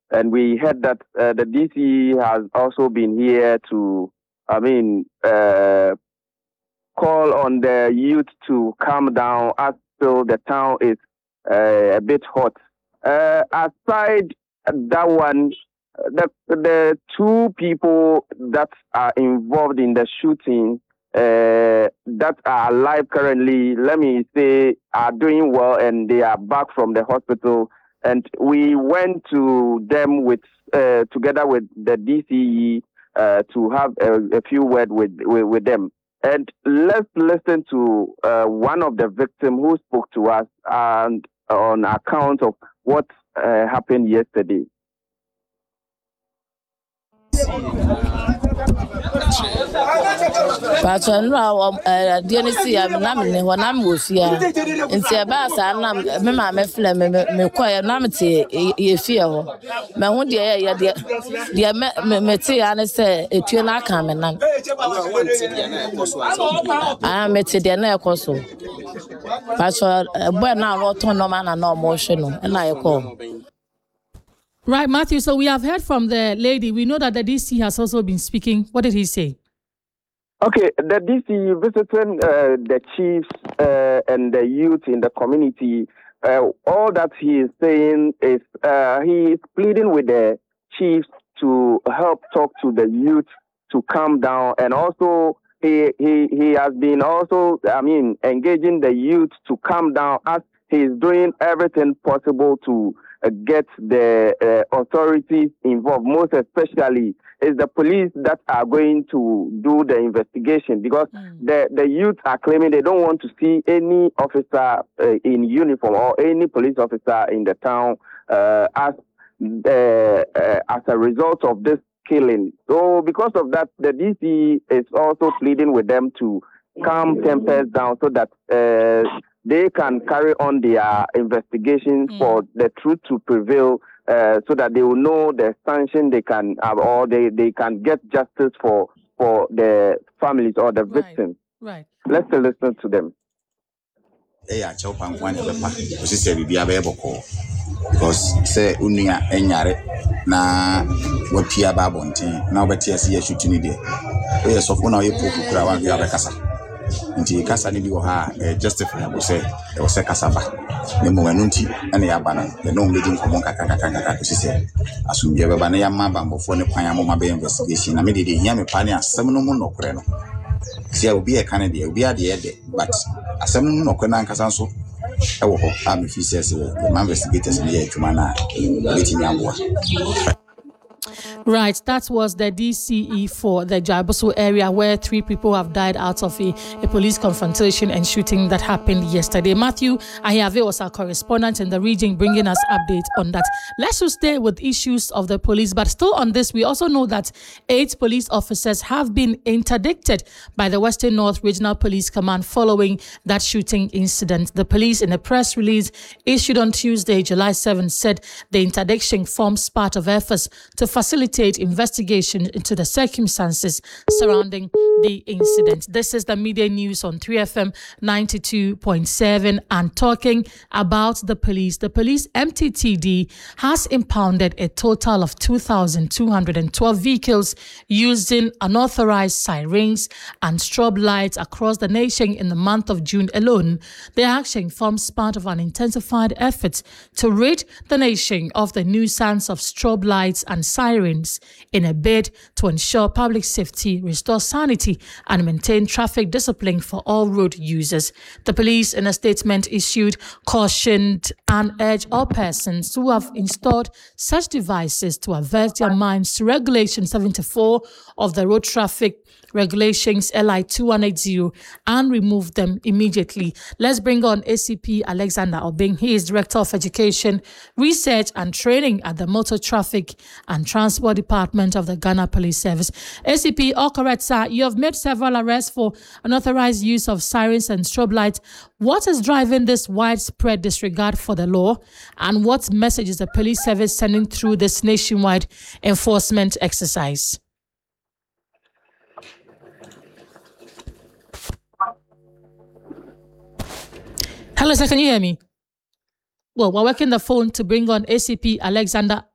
And we heard that the DC has also been here to, call on the youth to calm down as still the town is a bit hot. Aside that one, the two people that are involved in the shooting that are alive currently, let me say, are doing well and they are back from the hospital. And we went to them with together with the DCE to have a few words with them. And let's listen to one of the victims who spoke to us and on account of what happened yesterday. Right, Matthew. So we have heard from the lady. We know that the DC has also been speaking. What did he say? Okay, the DC visiting the chiefs and the youth in the community. All that he is saying is he is pleading with the chiefs to help talk to the youth to calm down, and also he has been also engaging the youth to calm down as he is doing everything possible to get the authorities involved. Most especially is the police that are going to do the investigation, because the youth are claiming they don't want to see any officer in uniform or any police officer in the town as a result of this killing. So because of that, the DC is also pleading with them to calm tempers down so that they can carry on their investigations for the truth to prevail, so that they will know the sanction they can have, or they can get justice for the families or the victims. Right. Let's listen to them. Because say unia enyare na wapia babontin na obeti ase shooting dey e so fo na ye poku kura wa bia be kasa nti kasa ni bi wo ha justifiable say e wo say kasa ba ne mo anu nti na ya ba na e no mbedi nkomo kaka ko sise asumje be ba na ya maba mbofo ne kwan amoma be investigation na me de hia me pa ne asem no mu nokore no see obi e kan de obi ade de but asem no nokore na nkasa nso I'm the investigators in the Right, that was the DCE for the Jaboso area, where 3 people have died out of a police confrontation and shooting that happened yesterday. Matthew Ayave was our correspondent in the region, bringing us updates on that. Let's just stay with issues of the police, but still on this, we also know that 8 police officers have been interdicted by the Western North Regional Police Command following that shooting incident. The police, in a press release issued on Tuesday, July 7, said the interdiction forms part of efforts to facilitate investigation into the circumstances surrounding the incident. This is the media news on 3FM 92.7, and talking about the police. The police MTTD has impounded a total of 2,212 vehicles using unauthorized sirens and strobe lights across the nation in the month of June alone. The action forms part of an intensified effort to rid the nation of the nuisance of strobe lights and sirens in a bid to ensure public safety, restore sanity, and maintain traffic discipline for all road users. The police, in a statement issued, cautioned and urged all persons who have installed such devices to avert their minds to Regulation 74 of the Road Traffic Regulations LI 2180 and remove them immediately. Let's bring on ACP Alexander Obeng. He is Director of Education, Research and Training at the Motor Traffic and Transport Department of the Ghana Police Service. ACP, all correct, sir. You have made several arrests for unauthorized use of sirens and strobe lights. What is driving this widespread disregard for the law, and what message is the police service sending through this nationwide enforcement exercise? Hello, sir, can you hear me? Well, we're working the phone to bring on ACP Alexander